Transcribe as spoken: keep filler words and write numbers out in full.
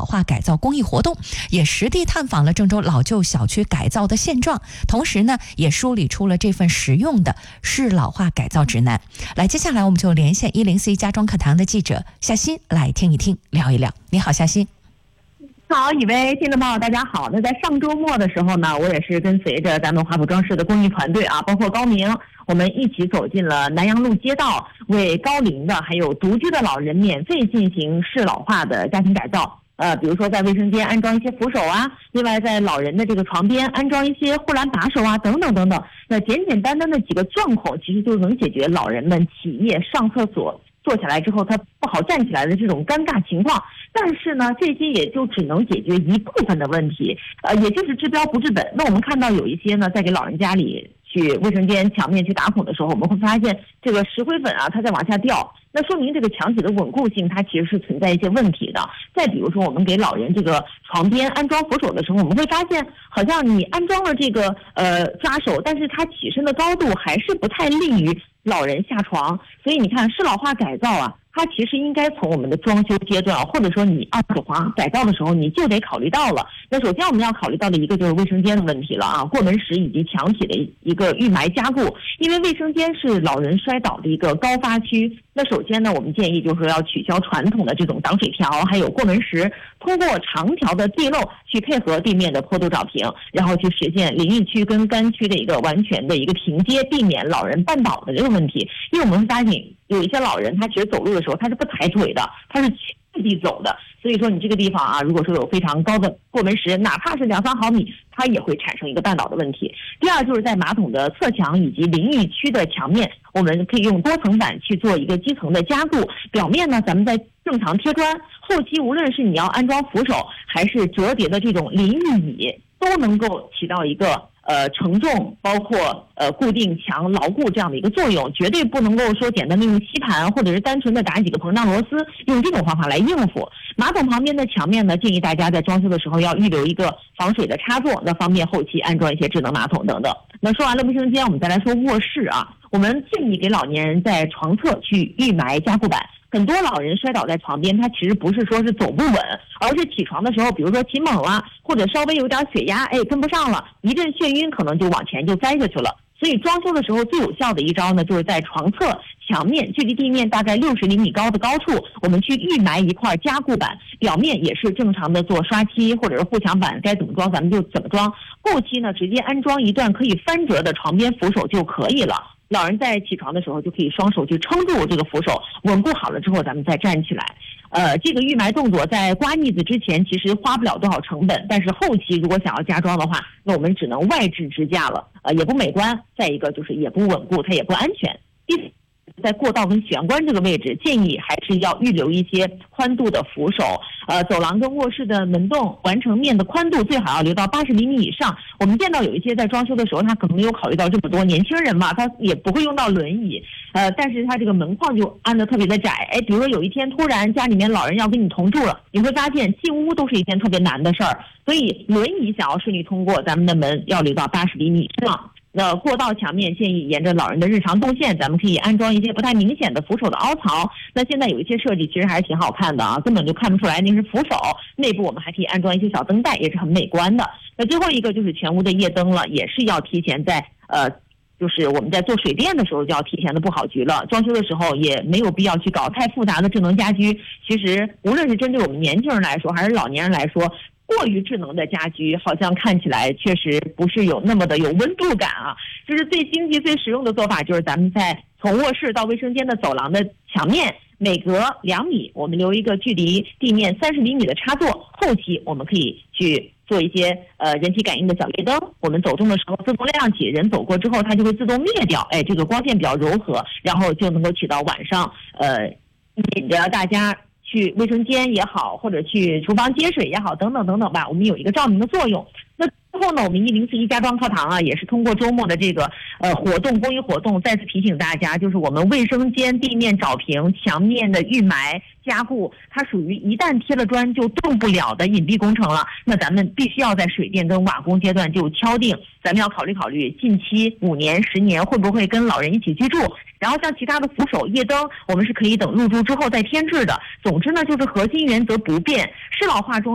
化改造公益活动，也实地探访了郑州老旧小区改造的现状，同时呢也梳理出了这份实用的适老化改造指南。来，接下来我们就连线一零四一家装课堂的记者夏欣来听一听聊一聊。你好，夏欣。 好，以为听众朋友大家好。那在上周末的时候呢，我也是跟随着咱们华普装饰的公益团队啊，包括高明，我们一起走进了南阳路街道，为高龄的还有独居的老人免费进行适老化的家庭改造。呃，比如说在卫生间安装一些扶手啊，另外在老人的这个床边安装一些护栏把手啊，等等等等。那简简单单的几个钻孔，其实就能解决老人们起夜上厕所坐下来之后他不好站起来的这种尴尬情况。但是呢，这些也就只能解决一部分的问题，呃，也就是治标不治本。那我们看到有一些呢，在给老人家里去卫生间墙面去打孔的时候，我们会发现这个石灰粉啊，它在往下掉，那说明这个墙体的稳固性它其实是存在一些问题的。再比如说，我们给老人这个床边安装扶手的时候，我们会发现好像你安装了这个呃抓手，但是它起身的高度还是不太利于老人下床。所以你看，适老化改造啊，它其实应该从我们的装修阶段，或者说你二手房改造的时候，你就得考虑到了。那首先我们要考虑到的一个就是卫生间的问题了啊，过门石以及墙体的一个预埋加固，因为卫生间是老人摔倒的一个高发区。那首先呢，我们建议就是说要取消传统的这种挡水条，还有过门石，通过长条的地漏去配合地面的坡度找平，然后去实现淋浴区跟干区的一个完全的一个平接，避免老人绊倒的这个问题。因为我们会发现有一些老人他其实走路的时候他是不抬腿的，他是跪地走的，所以说你这个地方啊，如果说有非常高的过门石，哪怕是两三毫米，它也会产生一个绊倒的问题。第二就是在马桶的侧墙以及淋浴区的墙面，我们可以用多层板去做一个基层的加固，表面呢咱们在正常贴砖，后期无论是你要安装扶手还是折叠的这种淋浴椅，都能够起到一个呃承重包括呃固定墙牢固这样的一个作用，绝对不能够说简单的用吸盘或者是单纯的打几个膨胀螺丝，用这种方法来应付。马桶旁边的墙面呢，建议大家在装修的时候要预留一个防水的插座，那方便后期安装一些智能马桶等等。那说完了卫生间，我们再来说卧室啊，我们建议给老年人在床侧去预埋加固板。很多老人摔倒在床边，他其实不是说是走不稳，而是起床的时候，比如说起猛了，或者稍微有点血压，哎，跟不上了，一阵眩晕，可能就往前就栽下去了。所以装修的时候最有效的一招呢，就是在床侧墙面距离地面大概六十厘米高的高处，我们去预埋一块加固板，表面也是正常的做刷漆或者是护墙板，该怎么装咱们就怎么装。后期呢，直接安装一段可以翻折的床边扶手就可以了。老人在起床的时候就可以双手去撑住这个扶手，稳固好了之后咱们再站起来。呃，这个预埋动作在刮腻子之前其实花不了多少成本，但是后期如果想要加装的话，那我们只能外置支架了，呃，也不美观，再一个就是也不稳固，它也不安全。第四，在过道跟玄关这个位置，建议还是要预留一些宽度的扶手。呃，走廊跟卧室的门洞完成面的宽度最好要留到八十厘米以上。我们见到有一些在装修的时候，他可能没有考虑到这么多，年轻人嘛，他也不会用到轮椅，呃，但是他这个门框就安得特别的窄。哎，比如说有一天突然家里面老人要跟你同住了，你会发现进屋都是一件特别难的事儿，所以轮椅想要顺利通过，咱们的门要留到八十厘米以上。那过道墙面建议沿着老人的日常动线，咱们可以安装一些不太明显的扶手的凹槽。那现在有一些设计其实还是挺好看的啊，根本就看不出来那是扶手。内部我们还可以安装一些小灯带，也是很美观的。那最后一个就是全屋的夜灯了，也是要提前在呃。就是我们在做水电的时候就要提前的布好局了，装修的时候也没有必要去搞太复杂的智能家居。其实无论是针对我们年轻人来说还是老年人来说，过于智能的家居好像看起来确实不是有那么的有温度感啊。就是最经济最实用的做法，就是咱们在从卧室到卫生间的走廊的墙面每隔两米我们留一个距离地面三十厘米的插座，后期我们可以去做一些呃人体感应的小夜灯，我们走动的时候自动亮起，人走过之后它就会自动灭掉，哎，这个光线比较柔和，然后就能够起到晚上呃引着大家去卫生间也好，或者去厨房接水也好，等等等等吧，我们有一个照明的作用。那之后呢，我们一零四一家装课堂啊，也是通过周末的这个呃活动公益活动，再次提醒大家，就是我们卫生间地面找平、墙面的预埋加固，它属于一旦贴了砖就动不了的隐蔽工程了。那咱们必须要在水电跟瓦工阶段就敲定，咱们要考虑考虑近期五年、十年会不会跟老人一起居住。然后像其他的扶手、夜灯，我们是可以等入住之后再添置的。总之呢，就是核心原则不变，适老化中